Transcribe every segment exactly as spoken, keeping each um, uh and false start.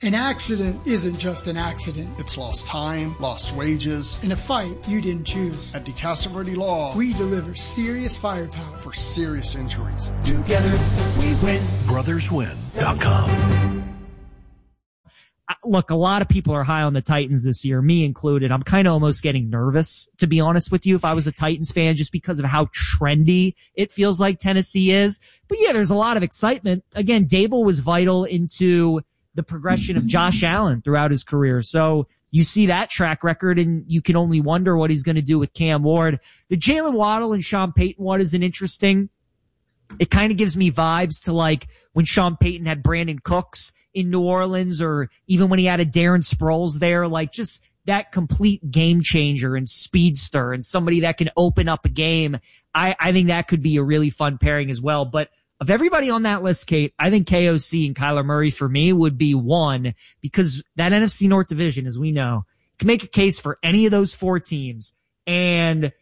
An accident isn't just an accident. It's lost time, lost wages. In a fight you didn't choose. At DeCastro Law, we deliver serious firepower for serious injuries. Together we win. brothers win dot com. Look, a lot of people are high on the Titans this year, me included. I'm kind of almost getting nervous, to be honest with you, if I was a Titans fan, just because of how trendy it feels like Tennessee is. But yeah, there's a lot of excitement. Again, Dable was vital into the progression of Josh Allen throughout his career. So you see that track record and you can only wonder what he's going to do with Cam Ward. The Jalen Waddle and Sean Payton one is an interesting. It kind of gives me vibes to like when Sean Payton had Brandon Cooks in New Orleans, or even when he had a Darren Sproles there, like just that complete game changer and speedster and somebody that can open up a game. I, I think that could be a really fun pairing as well. But of everybody on that list, Kate, I think K O C and Kyler Murray for me would be one, because that N F C North division, as we know, can make a case for any of those four teams. And,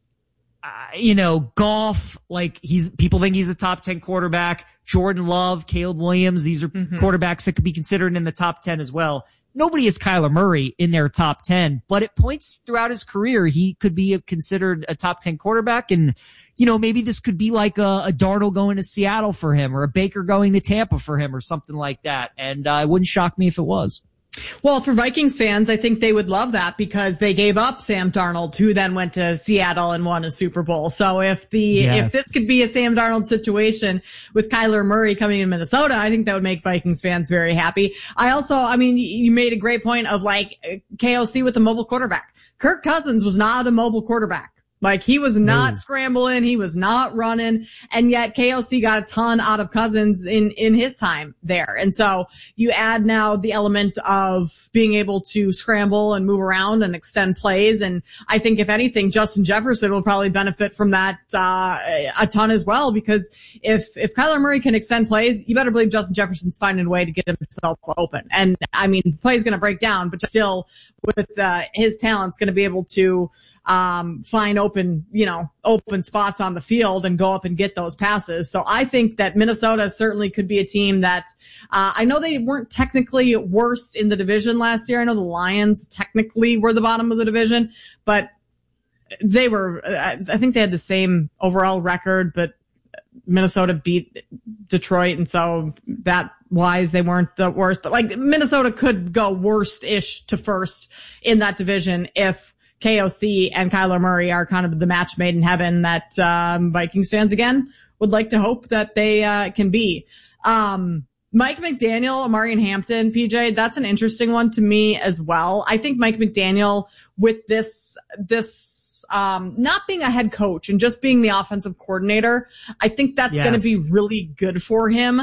uh, you know, Goff, like he's, people think he's a top ten quarterback. Jordan Love, Caleb Williams, these are mm-hmm. quarterbacks that could be considered in the top ten as well. Nobody is Kyler Murray in their top ten, but at points throughout his career, he could be a, considered a top ten quarterback. And, you know, maybe this could be like a, a Darnold going to Seattle for him, or a Baker going to Tampa for him, or something like that. And uh, it wouldn't shock me if it was. Well, for Vikings fans, I think they would love that, because they gave up Sam Darnold, who then went to Seattle and won a Super Bowl. So if the, yes. if this could be a Sam Darnold situation with Kyler Murray coming in Minnesota, I think that would make Vikings fans very happy. I also, I mean, you made a great point of like K O C with a mobile quarterback. Kirk Cousins was not a mobile quarterback. Like he was not no. scrambling. He was not running. And yet K O C got a ton out of Cousins in, in his time there. And so you add now the element of being able to scramble and move around and extend plays. And I think if anything, Justin Jefferson will probably benefit from that, uh, a ton as well, because if, if Kyler Murray can extend plays, you better believe Justin Jefferson's finding a way to get himself open. And I mean, play's going to break down, but still with, uh, his talent's going to be able to, um, find open, you know, open spots on the field and go up and get those passes. So I think that Minnesota certainly could be a team that, uh, I know they weren't technically worst in the division last year. I know the Lions technically were the bottom of the division, but they were, I think they had the same overall record, but Minnesota beat Detroit. And so that wise, they weren't the worst, but like Minnesota could go worst-ish to first in that division if K O C and Kyler Murray are kind of the match made in heaven that um Vikings fans again would like to hope that they uh can be. Um Mike McDaniel, Amarian Hampton, P J, that's an interesting one to me as well. I think Mike McDaniel with this this um not being a head coach and just being the offensive coordinator, I think that's yes. going to be really good for him.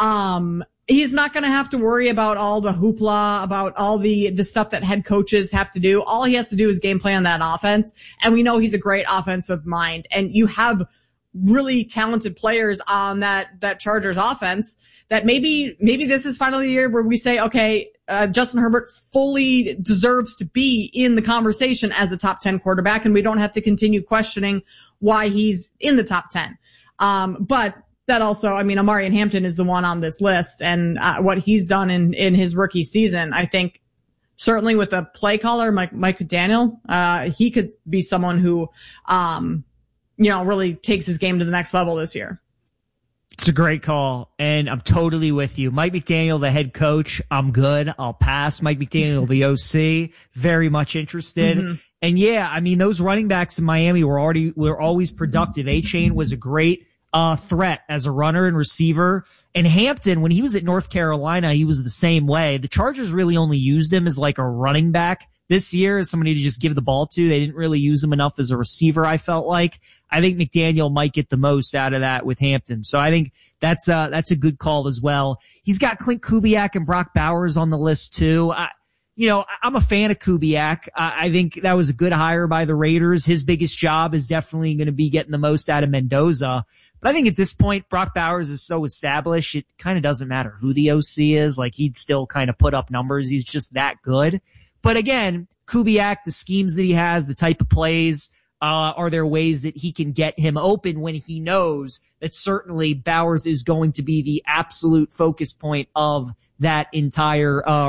Um He's not going to have to worry about all the hoopla, about all the, the stuff that head coaches have to do. All he has to do is game plan that offense. And we know he's a great offensive mind. And you have really talented players on that, that Chargers offense that maybe, maybe this is finally the year where we say, okay, uh, Justin Herbert fully deserves to be in the conversation as a top ten quarterback. And we don't have to continue questioning why he's in the top ten. Um, but that also, I mean, Amarian Hampton is the one on this list, and uh, what he's done in, in his rookie season, I think certainly with a play caller, Mike, Mike McDaniel, uh, he could be someone who, um, you know, really takes his game to the next level this year. It's a great call, and I'm totally with you. Mike McDaniel, the head coach, I'm good. I'll pass. Mike McDaniel, the O C, very much interested. Mm-hmm. And yeah, I mean, those running backs in Miami were already, were always productive. A-Chain was a great uh threat as a runner and receiver. And Hampton, when he was at North Carolina, he was the same way. The Chargers really only used him as like a running back this year, as somebody to just give the ball to. They didn't really use him enough as a receiver, I felt like. I think McDaniel might get the most out of that with Hampton. So I think that's uh that's a good call as well. He's got Clint Kubiak and Brock Bowers on the list too. I, You know, I'm a fan of Kubiak. I think that was a good hire by the Raiders. His biggest job is definitely going to be getting the most out of Mendoza. But I think at this point, Brock Bowers is so established, it kind of doesn't matter who the O C is. Like, he'd still kind of put up numbers. He's just that good. But again, Kubiak, the schemes that he has, the type of plays, uh, are there ways that he can get him open when he knows that certainly Bowers is going to be the absolute focus point of that entire, uh,